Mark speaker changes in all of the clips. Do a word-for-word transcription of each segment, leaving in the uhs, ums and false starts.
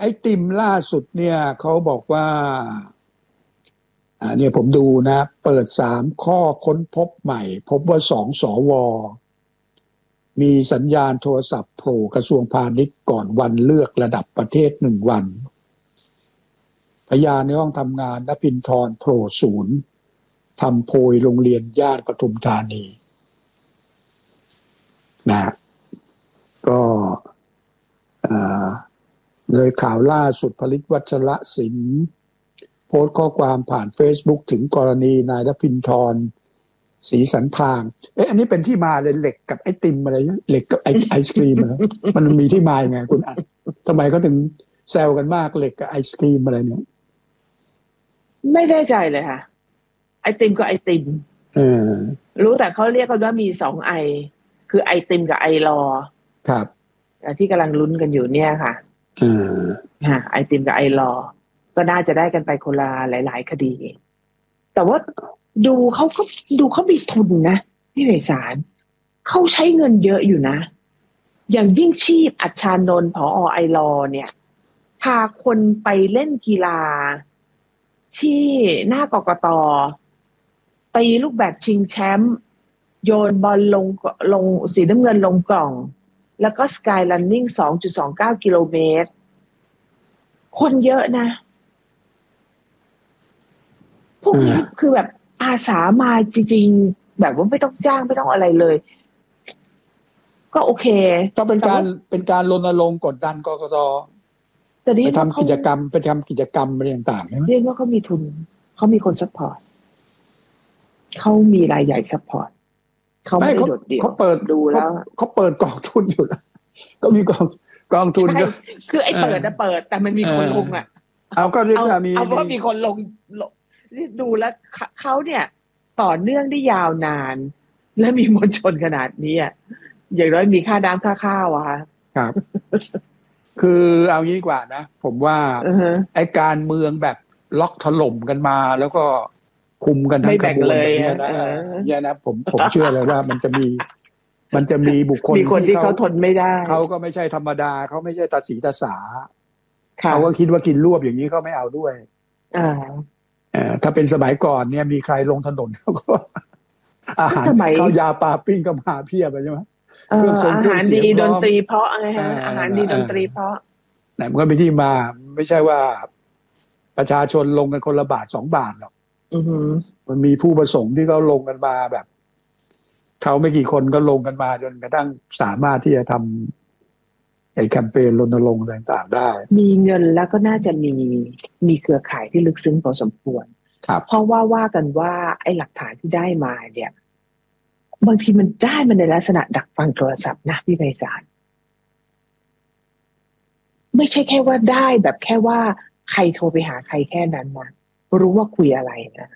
Speaker 1: อ้ติมล่าสุดเนี่ยเขาบอกว่าอ่าเนี่ยผมดูนะเปิดสามข้อค้นพบใหม่พบว่าสองสวมีสัญญาณโทรศัพท์โผล่กระทรวงพาณิชย์ก่อนวันเลือกระดับประเทศหนึ่งวันพยานในห้องทำงานณภินทรโผล่ศูนย์ทำโพยโรงเรียนย่านปทุมธานีนะก็เลยข่าวล่าสุดผลิตวัชรศิลป์โพสต์ข้อความผ่าน Facebook ถึงกรณีนายณภินทรศรีสันพางเอ๊ะอันนี้เป็นที่มาเลยเหล็กกับไอติมอะไรเหล็กกับไอไอศกรีมอะไรมันมีที่มาไงคุณอันทำไมเขาถึงแซวกันมากเหล็กกับไอศกรีมอะไรเนี่ย
Speaker 2: ไม่แน่ใจเลยค่ะไอติมก็ไอติม
Speaker 1: เออ
Speaker 2: รู้แต่เขาเรียกกันว่ามีสองไอคือไอติมกับไอรอ
Speaker 1: ครับ
Speaker 2: ที่กำลังลุ้นกันอยู่เนี่ยค่ะ
Speaker 1: เออ
Speaker 2: ฮะไอติมกับไอรอก็น่าจะได้กันไปคนละหลายๆคดีแต่ว่าดูเขาก็ดูเขามีทุนนะพี่ไพศาลเขาใช้เงินเยอะอยู่นะอย่างยิ่งชีพอัชชานนท์ผอ.ไอรอเนี่ยพาคนไปเล่นกีฬาที่หน้ากกต.ตีลูกแบดชิงแชมป์โยนบอลลงลงสีน้ำเงินลงกล่องแล้วก็สกายรันนิ่ง สองจุดสองเก้า กิโลเมตรคนเยอะนะพวกนี้คือแบบอาสามาจริงๆแบบว่าไม่ต้องจ้างไม่ต้องอะไรเลยก็โอเค
Speaker 1: ก็เป็นการเป็นการรณรงค์กดดันกกต.ไปทำกิจกรรมไปทำกิจกรรมอะไรต่างๆใช่ไหม
Speaker 2: เรียกว่าเขามีทุนเขามีคนซัพพอร์ตเขามีรายใหญ่ซัพพอร์ตเขาไม่ได้โดดเดี่ยว
Speaker 1: เขาเปิด
Speaker 2: ดูแล้ว
Speaker 1: เขาเปิดกองทุนอยู่แล้วก็มีกองกองทุนก็
Speaker 2: คือไอ้เปิดนะเปิดแต่มันมีคนลงอ่ะ
Speaker 1: เอาก็เรียกว่ามี
Speaker 2: เอาว่ามีคนลงดูแล้วเขาเนี่ยต่อเนื่องได้ยาวนานและมีมวลชนขนาดนี้อ่ะอย่างน้อยมีค่าน้ำค่าข้าวอ่ะ
Speaker 1: ครับคือเอางี้ดีกว่านะผมว่า uh-huh. ไอ้การเมืองแบบล็อกถล่มกันมาแล้วก็คุมกันทั้งขบวนเนี่ยนะเนี่ยนะผมผมเชื่อเลยว่ามันจะมีมันจะมีบุคคล
Speaker 2: ที่เขาทนไม่ได้
Speaker 1: เขาก็ไม่ใช่ธรรมดาเขาไม่ใช่ตาสีตาสาเขาก็คิดว่ากินรวบอย่างนี้เขาไม่เอาด้วย
Speaker 2: อ่า
Speaker 1: ถ้าเป็นสมัยก่อนเนี่ยมีใครลงถนนเขาก็อาหารข้าวยาปลาปิ้งก็มาเพียบใช่ไหม
Speaker 2: เครื่องทรงเครื่องเสียงดนตรีเพราะอะไรฮะอาหารดีดนตรีเพราะ
Speaker 1: ไหนมันก็เป็นที่มาไม่ใช่ว่าประชาชนลงกันคนละบาทสองบาทหรอกมันมีผู้ประสงค์ที่เขาลงกันมาแบบเขาไม่กี่คนก็ลงกันมาจนกระทั่งสามารถที่จะทำไอ้แคมเปญรณรงค์ต่างๆได้
Speaker 2: มีเงินแล้วก็น่าจะมีมีเครือข่ายที่ลึกซึ้งพอสมควรเพราะว่าว่ากันว่าไอ้หลักฐานที่ได้มาเนี่ยบางทีมันได้มันในลักษณะดักฟังโทรศัพท์นะพี่ไพศาลไม่ใช่แค่ว่าได้แบบแค่ว่าใครโทรไปหาใครแค่นั้นนะรู้ว่าคุยอะไรนะ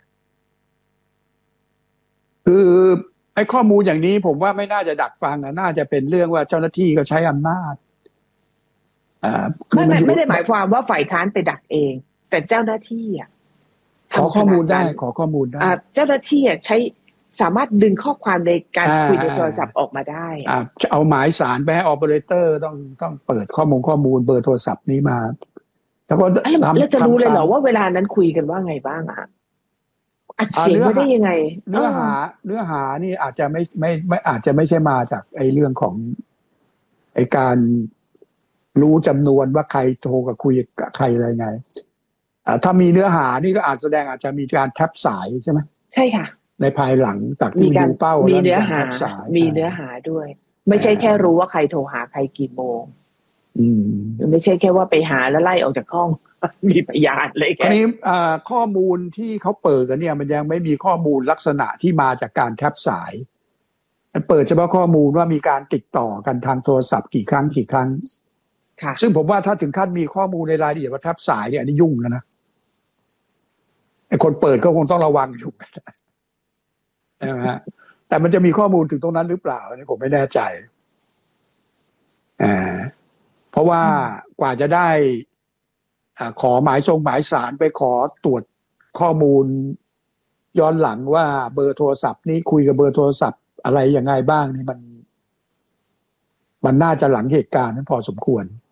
Speaker 1: คือไอ้ข้อมูลอย่างนี้ผมว่าไม่น่าจะดักฟังนะน่าจะเป็นเรื่องว่าเจ้าหน้าที่ก็ใช้อำนาจ
Speaker 2: อ่าไม่ไม่ไม่ได้หมายความว่าฝ่ายค้านไปดักเองแต่เจ้าหน้าที่อ่ะ
Speaker 1: ขอข้อมูลได้ขอข้อมูลได้
Speaker 2: อ่าเจ้าหน้าที่อ่ะใช้สามารถดึงข้อความในการคุยในโทรศัพท์ออกมาได้
Speaker 1: อ่าจะเอาหมายสารไปให้ออเปอเรเตอร์ต้องต้องเปิดข้อมูลข้อมูลเบอร์โทรศัพท์นี้มา
Speaker 2: แล้วก็แล้วจะรู้เลยเหรอว่าเวลานั้นคุยกันว่าไงบ้างอ่ะอัดเสียงไม่ได้ยังไง
Speaker 1: เนื้อหาเนื้อหานี่อาจจะไม่ไม่ไม่อาจจะไม่ใช่มาจากไอ้เรื่องของไอ้การรู้จำนวนว่าใครโทรกับคุยกับใครอะไรไงอ่าถ้ามีเนื้อหานี่ก็อาจแสดงอาจจะมีการแท็บสายใช่ไหม
Speaker 2: ใช่ค่ะ
Speaker 1: ในภายหลังจากที่ดูเป้า
Speaker 2: มีเนื้อหามีเนื้อหาด้วยไม่ใช่แค่รู้ว่าใครโทรหาใครกี่โมง
Speaker 1: อืม
Speaker 2: ไม่ใช่แค่ว่าไปหาแล้วไล่ออกจากห้องมีพยานเลยแค่
Speaker 1: อันนี้ข้อมูลที่เขาเปิดกันเนี่ยมันยังไม่มีข้อมูลลักษณะที่มาจากการแท็บสายมันเปิดเฉพาะข้อมูลว่ามีการติดต่อกันทางโทรศัพท์กี่ครั้งกี่ครั้ง
Speaker 2: ค่ะ
Speaker 1: ซึ่งผมว่าถ้าถึงขั้นมีข้อมูลในรายละเอียดว่าแท็บสายเนี่ยอันนี้ยุ่งแล้วนะไอ้คนเปิดก็คงต้องระวังอยู่ใช่ไหมฮะแต่มันจะมีข้อมูลถึงตรงนั้นหรือเปล่าอันนี้ผมไม่แน่ใจอ่าเพราะว่ากว่าจะได้ขอหมายทรงหมายสารไปขอตรวจข้อมูลย้อนหลังว่าเบอร์โทรศัพท์นี้คุยกับเบอร์โทรศัพท์อะไรยังไงบ้างนี่มันมันน่าจะหลังเหตุการณ์นั้นพอสมควร